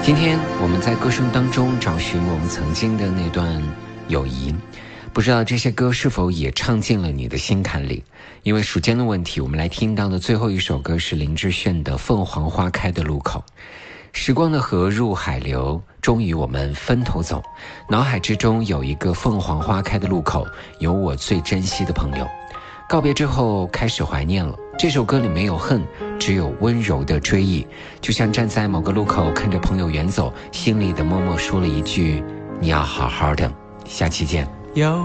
今天我们在歌声当中找寻我们曾经的那段友谊，不知道这些歌是否也唱进了你的心坎里。因为时间的问题，我们来听到的最后一首歌是林志炫的《凤凰花开的路口》。时光的河入海流，终于我们分头走，脑海之中有一个凤凰花开的路口，有我最珍惜的朋友。告别之后开始怀念了，这首歌里没有恨，只有温柔的追忆，就像站在某个路口看着朋友远走，心里的默默说了一句你要好好的。下期见。 有